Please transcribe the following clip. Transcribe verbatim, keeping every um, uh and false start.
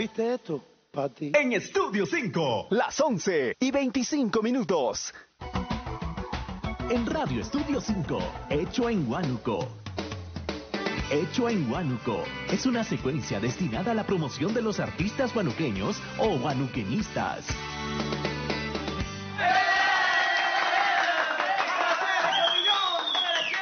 ¿Oíste esto, Pati? En Estudio cinco, las once y veinticinco minutos. En Radio Estudio cinco, Hecho en Huánuco. Hecho en Huánuco es una secuencia destinada a la promoción de los artistas huanuqueños o huanuqueñistas.